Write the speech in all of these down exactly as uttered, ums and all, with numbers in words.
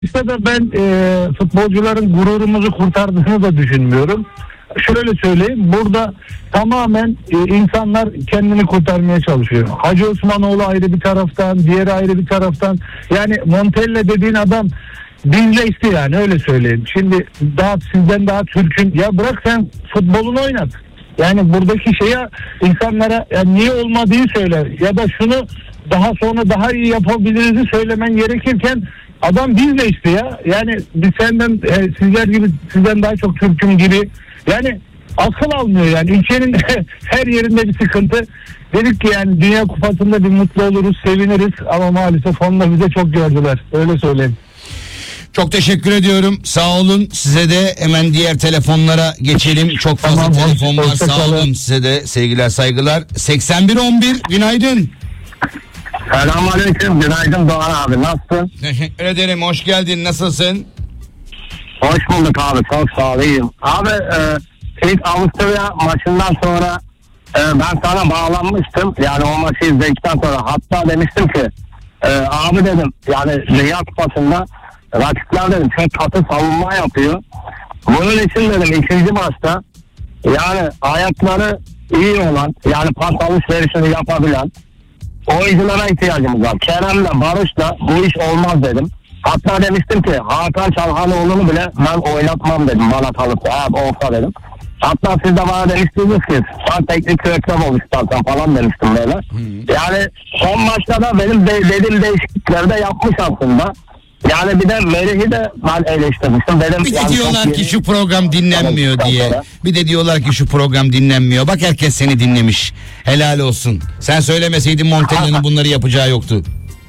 İşte de ben e, futbolcuların gururumuzu kurtardığını da düşünmüyorum. Şöyle söyleyeyim, burada tamamen e, insanlar kendini kurtarmaya çalışıyor. Hacı Osmanoğlu ayrı bir taraftan, diğeri ayrı bir taraftan. Yani Montella dediğin adam bizleşti, yani öyle söyleyeyim. Şimdi daha sizden daha Türk'ün, ya bırak sen futbolunu oynat. Yani buradaki şeye insanlara yani niye olmadığı söyle ya da şunu daha sonra daha iyi yapabiliriz söylemen gerekirken adam bizleşti ya. Yani biz senden e, sizler gibi sizden daha çok Türk'üm gibi. Yani akıl almıyor yani. Ülkenin her yerinde bir sıkıntı. Dedik ki yani Dünya Kupası'nda bir mutlu oluruz, seviniriz ama maalesef onunla bize çok gördüler. Öyle söyleyeyim. Çok teşekkür ediyorum. Sağ olun. Size de hemen diğer telefonlara geçelim. Çok fazla Tamam, telefon var. hoşça Sağ kalın. olun. Size de sevgiler, saygılar. seksen bir on bir günaydın. Selamünaleyküm, günaydın Doğan abi, nasılsın? Teşekkür ederim. Hoş geldin. Nasılsın? Hoş bulduk abi, çok sağ ol, iyiyim. Abi e, ilk Avusturya maçından sonra e, ben sana bağlanmıştım. Yani o maçı izledikten sonra hatta demiştim ki e, abi dedim yani Dünya Kupası'nda rakipler dedim çok katı savunma yapıyor. Bunun için dedim ikinci maçta yani ayakları iyi olan yani pas alışverişini yapabilen oyunculara ihtiyacımız var. Kerem'le Barış'la bu iş olmaz dedim. Hatta demiştim ki Hakan Çalhanoğlu'nu bile ben oynatmam dedim bana kalırsa. Abi olsa dedim. Hatta siz de bana demiştiniz ki sen teknik direktör ol istersen falan demiştim böyle. Hmm. Yani son maçta da benim de, dediğim değişiklikleri de yapmış aslında. Yani bir de Merih'i de ben eleştirmiştim. Dedim, Bir de yani diyorlar ki şu program dinlenmiyor diye. Sonra. Bir de diyorlar ki şu program dinlenmiyor. Bak herkes seni dinlemiş. Helal olsun. Sen söylemeseydin Montella'nın bunları yapacağı yoktu.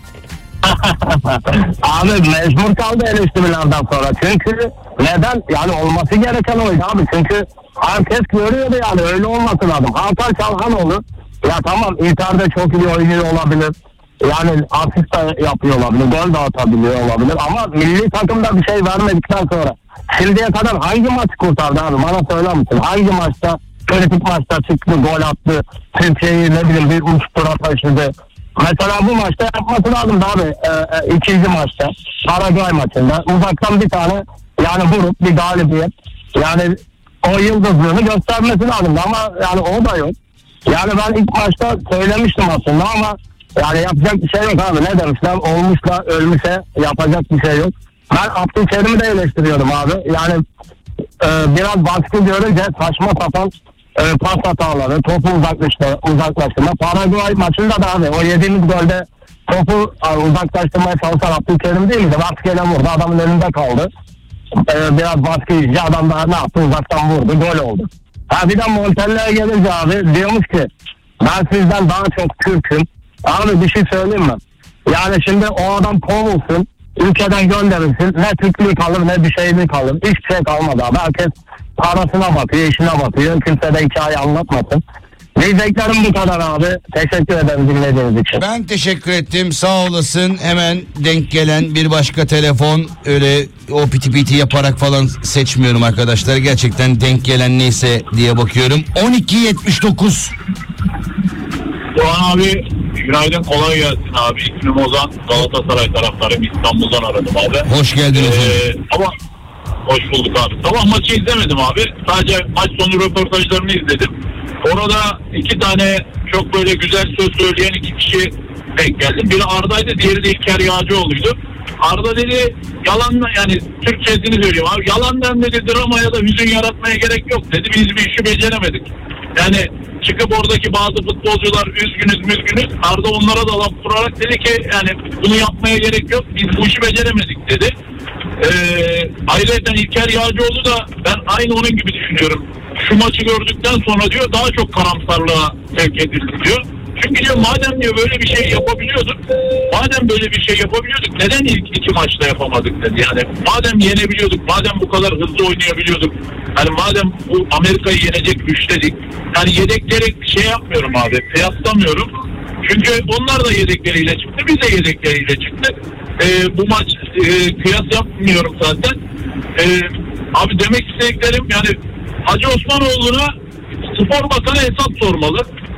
Abi mecbur kaldı eleştirilerden sonra. Çünkü neden? Yani olması gereken oydu abi. Çünkü herkes görüyordu yani öyle olması lazım. Hakan Çalhanoğlu ya tamam Inter'de çok iyi oynuyor olabilir. Yani asist de yapıyor olabilir. Gol de atabiliyor olabilir. Ama milli takımda bir şey vermedikten sonra şimdiye kadar hangi maç kurtardı abi? Bana söyler misin? Hangi maçta kritik maçta çıktı, gol attı. Türkiye'yi ne bileyim bir uç tura taşıdı. Mesela bu maçta yapması lazımdı abi. E, e, ikinci maçta. Paraguay maçında. Uzaktan bir tane yani vurup bir galibiyet. Yani o yıldızlığını göstermesi lazımdı ama yani o da yok. Yani ben ilk maçta söylemiştim aslında ama yani yapacak bir şey yok abi. Ne demişler? Olmuşla ölmüşe yapacak bir şey yok. Ben Abdülkerim'i de eleştiriyordum abi. Yani e, biraz baskı görünce saçma sapan e, pas hataları, topu uzaklaştırma, uzaklaştırma. Paraguay maçında da abi o yediğimiz golde topu e, uzaklaştırmaya çalışan Abdülkerim değil miydi? Rastgele vurdu. Adamın önünde kaldı. E, biraz baskı yiyince adam da ne yaptı? Uzaktan vurdu. Gol oldu. Ha bir de Montella'ya gelince abi diyormuş ki ben sizden daha çok Türk'üm. Abi bir şey söyleyeyim mi? Yani şimdi o adam kovulsun, ülkeden gönderilsin, ne Türklüğü kalır ne bir şeyliği kalır. Hiçbir şey kalmadı abi. Herkes parasına bakıyor, işine bakıyor. Kimse de hikaye anlatmasın. Diyeceklerim bu kadar abi. Teşekkür ederim dinlediğiniz için. Ben teşekkür ettim. Sağ olasın. Hemen denk gelen bir başka telefon, öyle o piti piti yaparak falan seçmiyorum arkadaşlar. Gerçekten denk gelen neyse diye bakıyorum. on iki yetmiş dokuz. Doğan abi günaydın, kolay gelsin abi. İsmim Ozan, Galatasaray taraftarıyım, İstanbul'dan aradım abi. Hoş geldin ee, efendim. Ama hoş bulduk abi. Sabah maçı izlemedim abi. Sadece maç sonu röportajlarını izledim. Orada iki tane çok böyle güzel söz söyleyen iki kişi denk geldim. Biri Arda'ydı, diğeri de İlker Yağcıoğlu'ydu. Arda dedi yalanla, yani Türkçesini söylüyorum abi. Yalandan dedi dramaya da hüzün yaratmaya gerek yok dedi. Biz bir işi beceremedik. Yani çıkıp oradaki bazı futbolcular üzgünüz müzgünüz. Arda onlara da laf vurarak dedi ki yani bunu yapmaya gerek yok. Biz bu işi beceremedik dedi. Ee, ayrıca İlker Yağcıoğlu da ben aynı onun gibi düşünüyorum. Şu maçı gördükten sonra diyor daha çok karamsarlığa sevk edildi diyor. Çünkü diyor madem diyor böyle bir şey yapabiliyorduk, madem böyle bir şey yapabiliyorduk neden ilk iki maçta yapamadık dedi. Yani madem yenebiliyorduk, madem bu kadar hızlı oynayabiliyorduk, hani madem bu Amerika'yı yenecek güçtedik, hani yedekleri şey yapmıyorum abi, kıyaslamıyorum. Çünkü onlar da yedekleriyle çıktı, biz de yedekleriyle çıktık. Ee, bu maç e, kıyas yapmıyorum zaten. Ee, abi demek istediklerim yani Hacı Osmanoğlu'na Spor Bakanı hesap sormalı.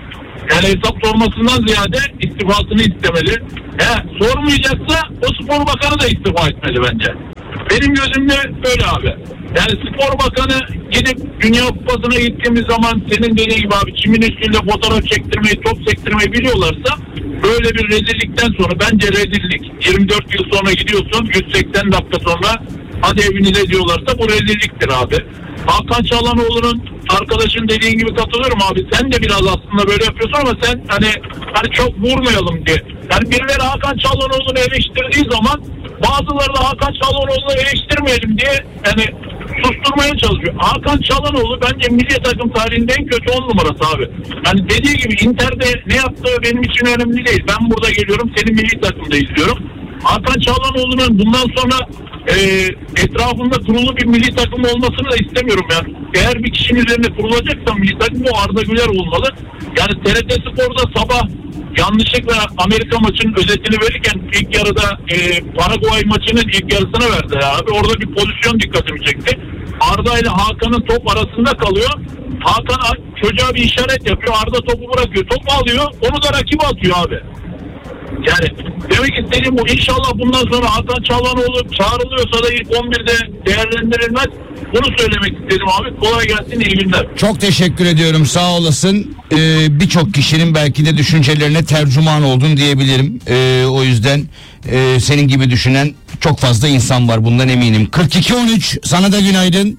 Yani hesap sormasından ziyade istifasını istemeli. He, sormayacaksa o spor bakanı da istifa etmeli bence. Benim gözümde böyle abi. Yani spor bakanı gidip Dünya Kupası'na gittiğimiz zaman senin dediğin gibi abi çimin üstünde fotoğraf çektirmeyi, top sektirmeyi biliyorlarsa böyle bir rezillikten sonra bence rezillik. yirmi dört yıl sonra gidiyorsun, yüz seksen dakika sonra hadi evinize diyorlarsa bu rezilliktir abi. Hakan Çalhanoğlu'nun arkadaşın dediğin gibi katılıyorum abi. Sen de biraz aslında böyle yapıyorsun ama sen hani hani çok vurmayalım diye. Yani birileri Hakan Çalhanoğlu'nu eleştirdiği zaman bazıları da Hakan Çalhanoğlu'nu eleştirmeyelim diye yani susturmaya çalışıyor. Hakan Çalhanoğlu bence milli takım tarihinde en kötü on numarası abi. Yani dediği gibi Inter'de ne yaptığı benim için önemli değil. Ben burada geliyorum, seni milli takımda izliyorum. Hakan Çalhanoğlu'nun bundan sonra e, etrafında kurulu bir milli takım olmasını da istemiyorum yani. Eğer bir kişinin üzerine kurulacaksa milli takım o Arda Güler olmalı. Yani T R T Spor'da sabah yanlışlıkla Amerika maçının özetini verirken ilk yarıda e, Paraguay maçının ilk yarısına verdi abi. Orada bir pozisyon dikkatimi çekti. Arda ile Hakan'ın top arasında kalıyor. Hakan çocuğa bir işaret yapıyor. Arda topu bırakıyor. Topu alıyor. Onu da rakibe atıyor abi. Yani demek istediğim bu. İnşallah bundan sonra Hakan Çalhanoğlu çağrılıyorsa da ilk on birde değerlendirilmez. Bunu söylemek istedim abi. Kolay gelsin, iyi günler. Çok teşekkür ediyorum, sağ olasın. Ee, birçok kişinin belki de düşüncelerine tercüman oldun diyebilirim. Ee, o yüzden e, senin gibi düşünen çok fazla insan var, bundan eminim. kırk iki on üç, sana da günaydın.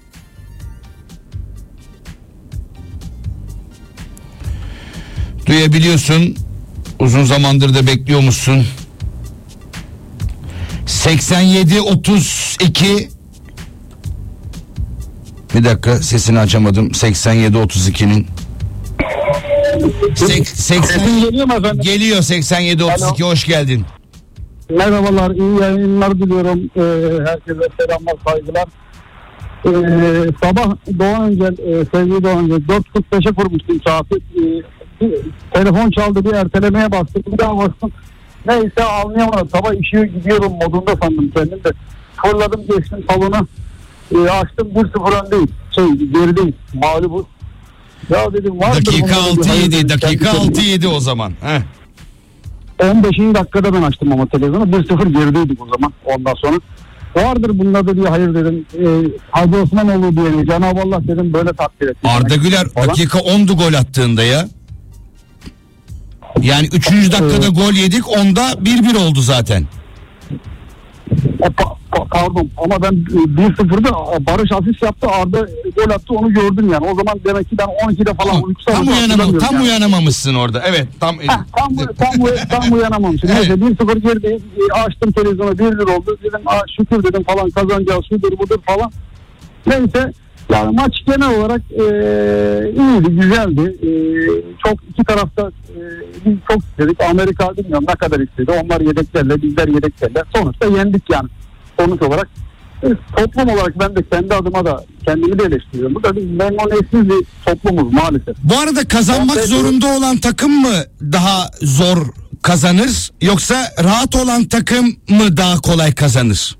Duyabiliyorsun, uzun zamandır da bekliyormuşsun. seksen yedi otuz iki. Bir dakika, sesini açamadım. seksen yedi otuz ikinin. Sek, seksen Geliyor mu efendim? Geliyor seksen yedi otuz iki, hoş geldin. Merhabalar, iyi yayınlar diliyorum. Ee, herkese selamlar, saygılar. Ee, sabah Doğan Öncel, e, sevgili Doğan Öncel, dört kırk beşe kurmuştum saati. Ee, telefon çaldı, bir ertelemeye bastım, bir daha bastım. Neyse anlayamadım. Sabah işe gidiyorum modunda sandım kendim de. Fırladım, geçtim salona. E, açtım, bir sıfır öndeyim. Şey, gerideyim. Mağlubuz. Ya dedim vardır. Dakika altı yedi, dakika altı yedi o zaman. Heh. on beşinci dakikada ben açtım ama televizyonu. bir sıfır gerideydik o zaman ondan sonra. Vardır bunda da diye hayır dedim. E, Hacı Osmanoğlu diye Cenab-ı Allah dedim böyle takdir ettim. Arda Güler falan. dakika ondu gol attığında ya. Yani üçüncü dakikada Evet. gol yedik, onda bir bir oldu zaten. E, pa- pa- pardon ama ben e, bir sıfırda Barış asist yaptı, Arda gol attı, onu gördüm yani. O zaman demek ki ben on ikide falan Tam, uykusal tam, uyanama, hatırlamıyorum tam yani. uyanamamışsın orada. Evet, tam. Heh, tam, tam, tam uyanamamışım. Evet. Neyse bir sıfır gerideyiz. E, açtım televizyonu, bir bir oldu. Dedim aa, şükür dedim falan, kazanacağız, şudur budur falan. Neyse yani maç genel olarak e, iyiydi, güzeldi. E, çok iki tarafta e, biz çok istedik. Amerika bilmiyorum ne kadar istedi. Onlar yedeklerle, bizler yedeklerle. Sonuçta yendik yani. Sonuç olarak e, toplum olarak ben de kendi adıma da kendimi de eleştiriyorum. Bu da biz memnuniyetsiz bir toplumuz maalesef. Bu arada kazanmak Ben- zorunda olan takım mı daha zor kazanır, yoksa rahat olan takım mı daha kolay kazanır?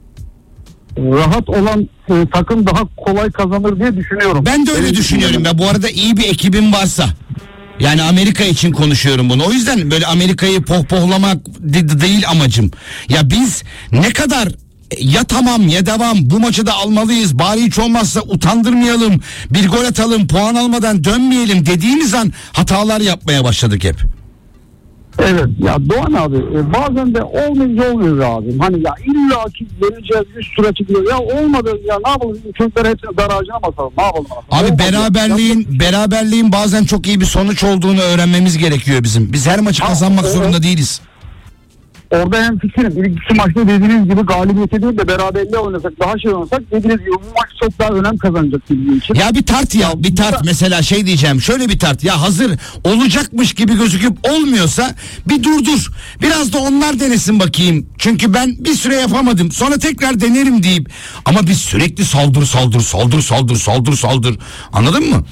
Rahat olan e, takım daha kolay kazanır diye düşünüyorum. Ben de öyle Benim düşünüyorum. düşüncem. Ya bu arada iyi bir ekibin varsa. Yani Amerika için konuşuyorum bunu. O yüzden böyle Amerika'yı pohpohlamak de- değil amacım. Ya biz ne kadar ya tamam ya devam, bu maçı da almalıyız, bari hiç olmazsa utandırmayalım, bir gol atalım, puan almadan dönmeyelim dediğimiz an hatalar yapmaya başladık hep. Evet ya Doğan abi e, bazen de olmayınca olmuyor be abim. Hani ya illa ki geleceğiz, üst tura çıkıyor. Ya olmadı ya, ne yapalım, Türkler hepsini garajına basalım, ne yapalım? Abi Olmadı. beraberliğin beraberliğin bazen çok iyi bir sonuç olduğunu öğrenmemiz gerekiyor bizim. Biz her maçı Ha, kazanmak evet. zorunda değiliz. Orada hem fikrim. İlk iki maçta dediğiniz gibi galibiyeti değil de beraberliğe oynasak, daha şey oynasak, dediğiniz gibi bu maç çok daha önem kazanacak bizim için. Ya bir tart ya, bir tart mesela, şey diyeceğim, şöyle bir tart ya, hazır olacakmış gibi gözüküp olmuyorsa bir durdur, biraz da onlar denesin bakayım, çünkü ben bir süre yapamadım, sonra tekrar denerim deyip, ama biz sürekli saldır saldır saldır saldır saldır saldır, anladın mı?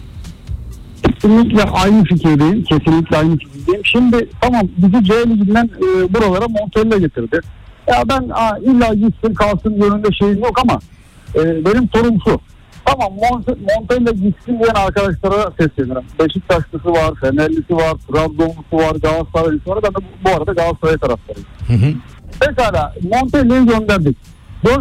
Kesinlikle aynı fikirdeyim. Kesinlikle aynı fikirdeyim. Şimdi tamam, bizi C Ligi'nden e, buralara Montella getirdi. Ya ben a, illa gitsin kalsın yönünde şeyim yok ama e, benim sorum şu. Tamam Mont- Montella gitsin diyen arkadaşlara seslenirim. Beşiktaşlısı var, Fenerlisi var, Trabzonlusu var, Galatasaraylısı var. Ben de bu arada Galatasaray taraftarıyım. Hı hı. Pekala Montella'yı gönderdik.